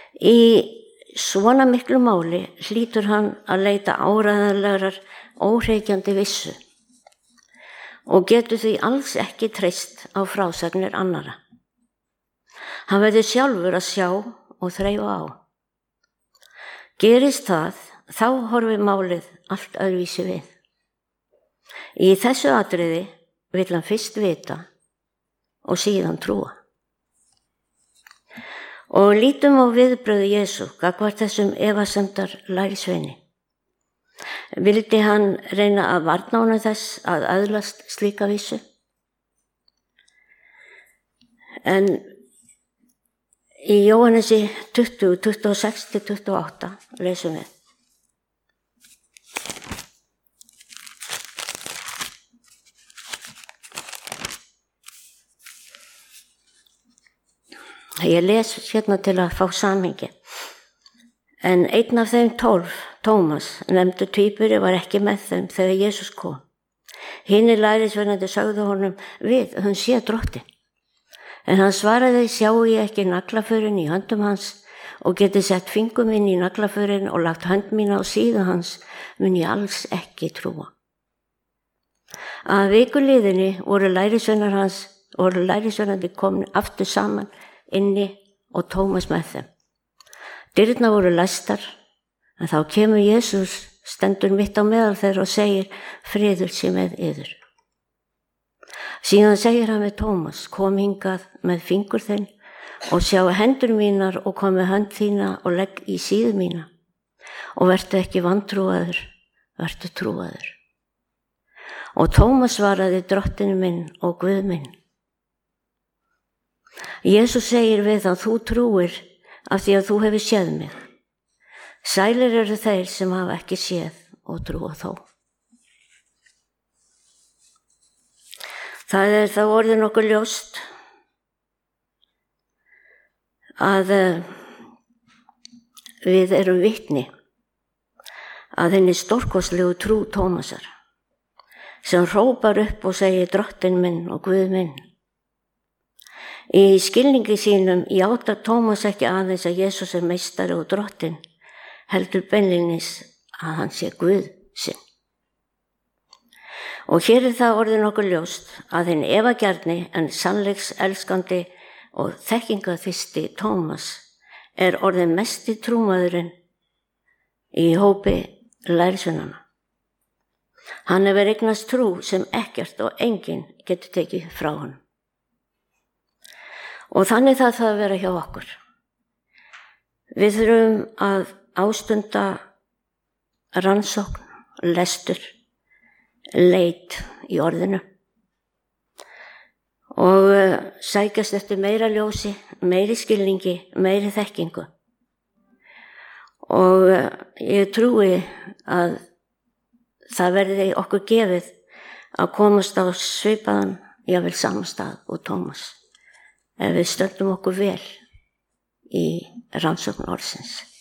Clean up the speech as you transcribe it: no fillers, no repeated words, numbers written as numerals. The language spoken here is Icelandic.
Í svona miklu máli hlýtur hann að leita áreiðanlegrar óhreykjandi vissu og getur því alls ekki treyst á frásagnir annarra. Hann verður sjálfur að sjá og þreifa á. Gerist það, þá horfir málið allt öðruvísi við. Í þessu atriði vill hann fyrst vita og síðan trúa. Og lítum á viðbrögðu Jesú gagnvart þessum efasemdar lærisveini. Vildi hann reyna að varna honum þess að öðlast slíka vissu? En í Jóhannesi 20, 26-28 lesum við. Ég les hérna til að fá samhengi. En einn af þeim 12, Tómas, nefndur tvíburi, var ekki með þeim þegar Jesús kom. Hinir lærisveinarnir sögðu honum, við höfum séð Drottinn. En hann svaraði, sjáu ég ekki naglaförin í höndum hans og geti sett fingur minn í naglaförin og lagt hönd mína á síðu hans, mun ég alls ekki trúa. Að vikuliðinni voru lærisveinarnir komin aftur saman inni og Tómas með þeim. Dyrnar voru læstar, en þá kemur Jesús, stendur mitt á meðal þeirra og segir, friður sé með yður. Síðan segir hann við Tómas, kom hingað með fingur þinn og sjá hendur mínar og kom með hönd þína og legg í síðu mína. Og vertu ekki vantrúaður, vertu trúaður. Og Tómas svaraði, Drottinn minn og Guð minn. Jesús segir við að þú trúir af því að þú hefur séð mig. Sælir eru þeir sem hafa ekki séð og trúa þó. Það er þá orðið nokkuð ljóst að við erum vitni að henni stórkostlegu trú Tómasar sem hrópar upp og segir Drottinn minn og Guð minn. Í skilningi sínum játar Tómas ekki aðeins að Jesús er meistari og Drottinn, heldur beinlínis að hann sé Guð sinn. Og hér er það orðið nokkuð ljóst að hinn efagjarni en sannleiks elskandi og þekkingaþyrsti Tómas er orðið mesti trúmaðurinn í hópi lærisveinanna. Hann hefur eignast trú sem ekkert og enginn getur tekið frá honum. Og þannig það að vera hjá okkur. Við þurfum að ástunda rannsókn, lestur, leit í orðinu og sækjast eftir meira ljósi, meiri skilningi, meiri þekkingu. Og ég trúi að það verði okkur gefið að komast á svipaðan, jafnvel samastað og Tómas. Ef við stöndum okkur vel í rannsókn orðsins.